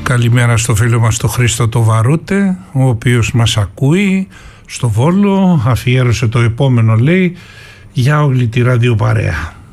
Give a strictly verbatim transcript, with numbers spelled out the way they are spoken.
Καλημέρα στο φίλο μας το Χρήστο το Βαρούτε, ο οποίος μας ακούει στο Βόλο, αφιέρωσε το επόμενο λέει για όλη τη ραδιοπαρέα.